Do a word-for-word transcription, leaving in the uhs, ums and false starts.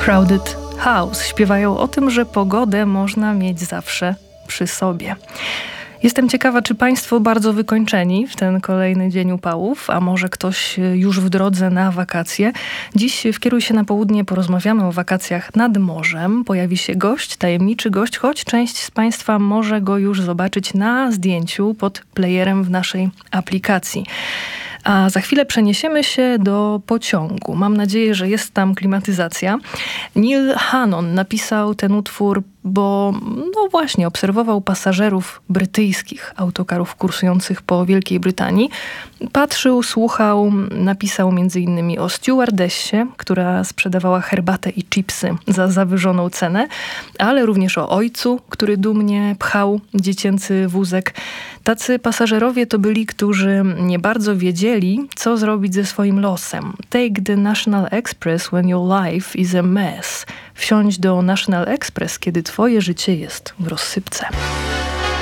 Crowded House śpiewają o tym, że pogodę można mieć zawsze przy sobie. Jestem ciekawa, czy Państwo bardzo wykończeni w ten kolejny dzień upałów, a może ktoś już w drodze na wakacje. Dziś w Kieruj się na południe porozmawiamy o wakacjach nad morzem. Pojawi się gość, tajemniczy gość, choć część z Państwa może go już zobaczyć na zdjęciu pod playerem w naszej aplikacji. A za chwilę przeniesiemy się do pociągu. Mam nadzieję, że jest tam klimatyzacja. Neil Hannon napisał ten utwór, bo no właśnie obserwował pasażerów brytyjskich autokarów kursujących po Wielkiej Brytanii. Patrzył, słuchał, napisał między innymi o stewardessie, która sprzedawała herbatę i chipsy za zawyżoną cenę, ale również o ojcu, który dumnie pchał dziecięcy wózek. Tacy pasażerowie to byli, którzy nie bardzo wiedzieli, co zrobić ze swoim losem. Take the National Express when your life is a mess. Wsiądź do National Express, kiedy twoje życie jest w rozsypce.